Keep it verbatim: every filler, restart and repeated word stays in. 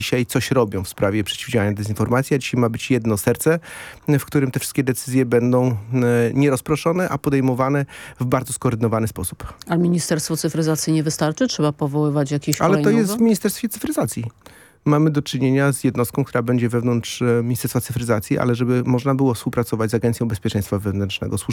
dzisiaj coś robią w sprawie przeciwdziałania dezinformacji, a dzisiaj ma być jedno serce, w którym te wszystkie decyzje będą nierozproszone, a podejmowane w bardzo skoordynowany sposób. A Ministerstwo Cyfryzacji nie wystarczy? Trzeba powoływać jakieś Ale kolejne? to jest w Ministerstwie Cyfryzacji. Mamy do czynienia z jednostką, która będzie wewnątrz Ministerstwa Cyfryzacji, ale żeby można było współpracować z Agencją Bezpieczeństwa Wewnętrznego,